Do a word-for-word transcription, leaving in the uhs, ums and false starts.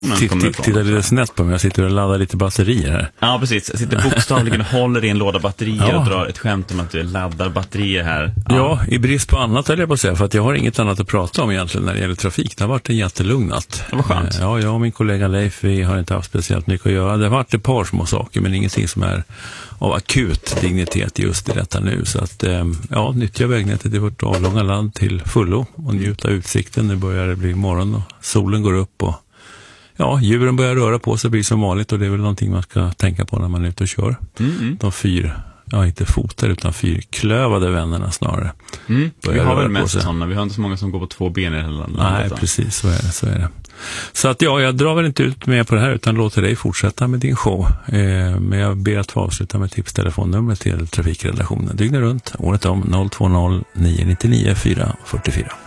Titta lite snett på mig, jag sitter och laddar lite batterier här. Ja, precis. Jag sitter bokstavligen och håller i en låda batterier ja. och drar ett skämt om att du laddar batterier här. Ja, ja i brist på annat höll jag på att säga, för att jag har inget annat att prata om egentligen när det gäller trafik. Det har varit en jättelugnat. Det var skönt. Ja, jag och min kollega Leif, vi har inte haft speciellt mycket att göra. Det har varit ett par små saker, men ingenting som är av akut dignitet just i detta nu. Så att, ja, nyttja vägnätet i vårt avlånga land till fullo och njuta utsikten. Nu börjar det bli morgon och solen går upp och ja, djuren börjar röra på sig, blir som vanligt, och det är väl någonting man ska tänka på när man är ute och kör. Mm. De fyr, ja inte fotar utan fyrklövade vännerna snarare. Mm. Vi har väl mest sådana, vi har inte så många som går på två ben i hela landet. Nej, precis, så är det, så är det. Så att ja, jag drar väl inte ut med på det här utan låter dig fortsätta med din show. Eh, men jag ber att få avsluta med tipstelefonnummer till trafikredaktionen. Dygnet runt, året om noll två noll nio nio nio fyra fyra fyra.